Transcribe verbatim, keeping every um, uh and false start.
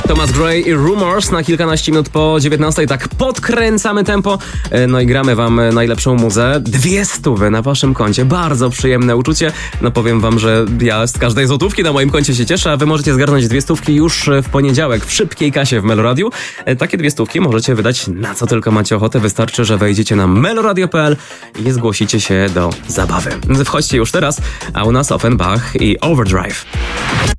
Thomas Gray i Rumors na kilkanaście minut po dziewiętnastej. Tak podkręcamy tempo, no i gramy wam najlepszą muzę. Dwie stówy na waszym koncie. Bardzo przyjemne uczucie. No powiem wam, że ja z każdej złotówki na moim koncie się cieszę, a wy możecie zgarnąć dwie stówki już w poniedziałek w szybkiej kasie w Meloradiu. Takie dwie stówki możecie wydać na co tylko macie ochotę. Wystarczy, że wejdziecie na meloradio kropka p l i zgłosicie się do zabawy. Wchodźcie już teraz, a u nas Offenbach i Overdrive.